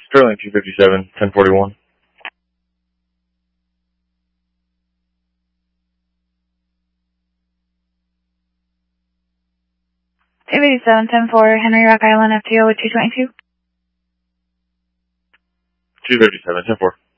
Sterling 257, 1041. Two 10-4, Henry Rock Island, FTO with 222. 257, 10-4.